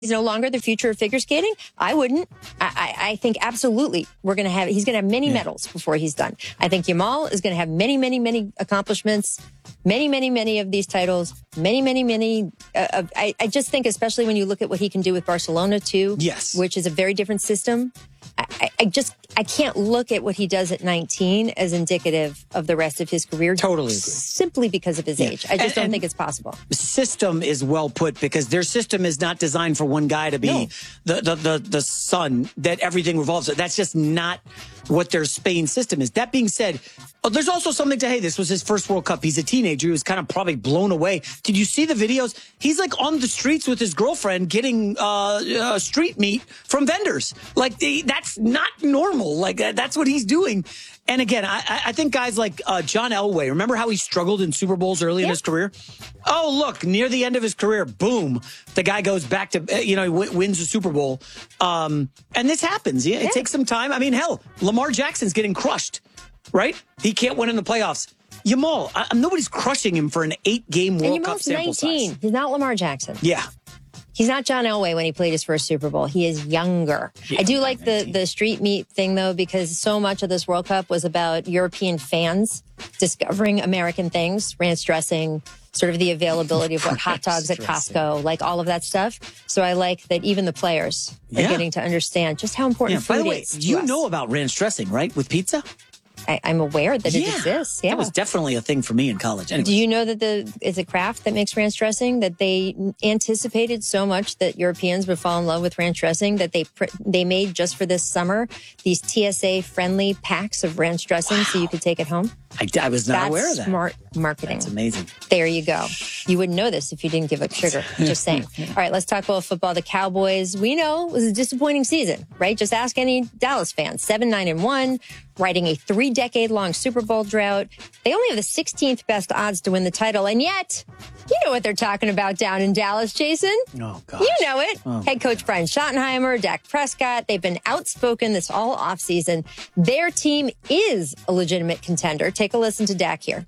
no longer the future of figure skating? I wouldn't. I think absolutely he's going to have many medals before he's done. I think Yamal is going to have many, many, many accomplishments, many, many, many of these titles, many, many, many. I just think, especially when you look at what he can do with Barcelona too, which is a very different system. I can't look at what he does at 19 as indicative of the rest of his career. Totally agree. Simply because of his age. I just don't think it's possible. The system is well put because their system is not designed for one guy to be the sun that everything revolves around. That's just not what their Spain system is. That being said, there's also something to, hey, this was his first World Cup. He's a teenager. He was kind of probably blown away. Did you see the videos? He's like on the streets with his girlfriend getting street meat from vendors. Like, that's not normal. Like, that's what he's doing. And again, I think guys like John Elway, remember how he struggled in Super Bowls early in his career? Oh, look, near the end of his career, boom, the guy goes back to, he wins the Super Bowl. And this happens. It takes some time. I mean, hell, Lamar Jackson's getting crushed, right? He can't win in the playoffs. Yamal, nobody's crushing him for an 8-game World Cup sample size. 19. He's not Lamar Jackson. Yeah. He's not John Elway when he played his first Super Bowl. He is younger. Yeah, I do like the street meat thing, though, because so much of this World Cup was about European fans discovering American things, ranch dressing, sort of the availability of what hot dogs at Costco, like all of that stuff. So I like that even the players are getting to understand just how important food is. By the way, you know about ranch dressing, right, with pizza? I'm aware that it exists. Yeah. That was definitely a thing for me in college. Anyways. Do you know that it's a craft that makes ranch dressing, that they anticipated so much that Europeans would fall in love with ranch dressing that they made just for this summer these TSA friendly packs of ranch dressing so you could take it home? I was not aware of that. That's smart marketing. That's amazing. There you go. You wouldn't know this if you didn't give up sugar. Just saying. All right, let's talk about football. The Cowboys, we know, it was a disappointing season, right? Just ask any Dallas fan. 7-9-1, riding a 3-decade-long Super Bowl drought. They only have the 16th best odds to win the title, and yet, you know what they're talking about down in Dallas, Jason. Oh, gosh. You know it. Head coach Brian Schottenheimer, Dak Prescott, they've been outspoken this all offseason. Their team is a legitimate contender. Take a listen to Dak here.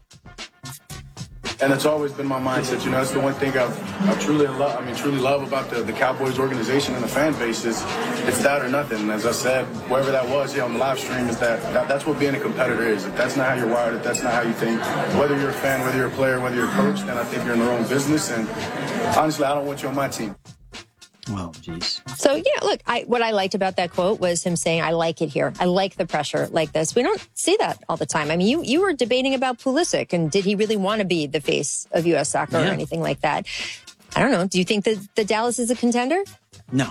And it's always been my mindset. That's the one thing I truly love about the Cowboys organization and the fan base is it's that or nothing. And as I said, wherever that was on the live stream, is that's what being a competitor is. If that's not how you're wired, if that's not how you think, whether you're a fan, whether you're a player, whether you're a coach, then I think you're in the wrong business. And honestly, I don't want you on my team. Well, geez. So, look, what I liked about that quote was him saying, I like it here. I like the pressure like this. We don't see that all the time. I mean, you were debating about Pulisic, and did he really want to be the face of U.S. soccer or anything like that? I don't know. Do you think that the Dallas is a contender? No.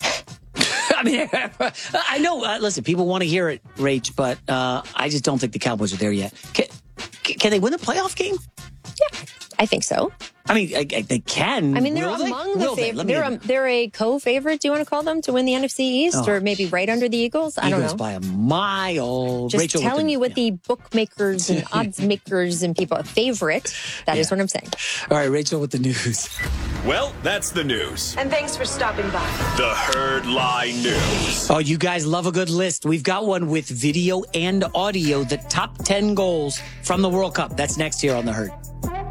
I mean, I know, listen, people want to hear it, Rach, but I just don't think the Cowboys are there yet. Can they win a playoff game? Yeah, I think so. I mean, they can. I mean, they're among the favorites. They're a co-favorite, do you want to call them, to win the NFC East, or maybe right under the Eagles? I don't know. Eagles by a mile. Just Rachel telling you what the bookmakers and odds makers and people are favorite. That is what I'm saying. All right, Rachel with the news. Well, that's the news. And thanks for stopping by. The Herd Lie News. Oh, you guys love a good list. We've got one with video and audio, the top 10 goals from the World Cup. That's next here on The Herd.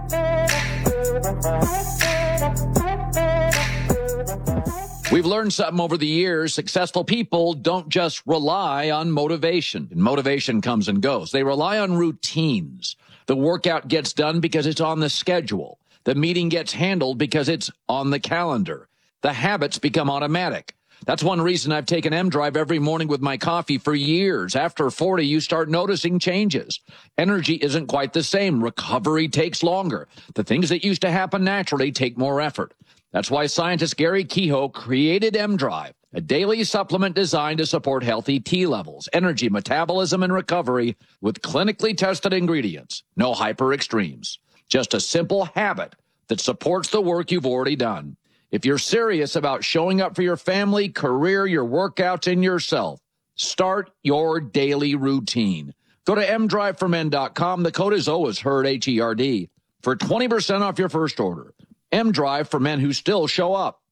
We've learned something over the years. Successful people don't just rely on motivation. And motivation comes and goes. They rely on routines. The workout gets done because it's on the schedule. The meeting gets handled because it's on the calendar. The habits become automatic. That's one reason I've taken M-Drive every morning with my coffee for years. After 40, you start noticing changes. Energy isn't quite the same. Recovery takes longer. The things that used to happen naturally take more effort. That's why scientist Gary Kehoe created M-Drive, a daily supplement designed to support healthy T levels, energy, metabolism, and recovery with clinically tested ingredients. No hyper extremes. Just a simple habit that supports the work you've already done. If you're serious about showing up for your family, career, your workouts, and yourself, start your daily routine. Go to mdriveformen.com. The code is always HERD, H-E-R-D, for 20% off your first order. M-Drive for men who still show up.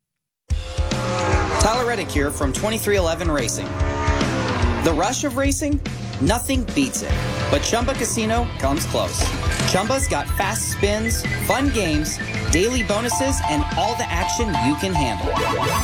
Tyler Reddick here from 2311 Racing. The rush of racing? Nothing beats it. But Chumba Casino comes close. Chumba's got fast spins, fun games, daily bonuses, and all the action you can handle.